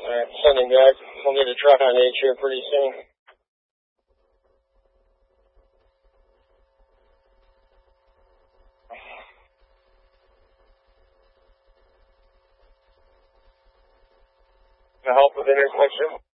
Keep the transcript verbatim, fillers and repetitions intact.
Alright, sending back. We'll get a truck on H here pretty soon. To help with intersection.